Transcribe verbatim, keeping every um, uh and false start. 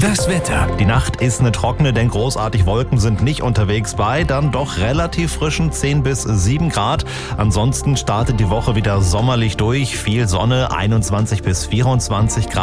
Das Wetter. Die Nacht ist eine trockene, denn großartig Wolken sind nicht unterwegs bei dann doch relativ frischen zehn bis sieben Grad. Ansonsten startet die Woche wieder sommerlich durch. Viel Sonne, einundzwanzig bis vierundzwanzig Grad.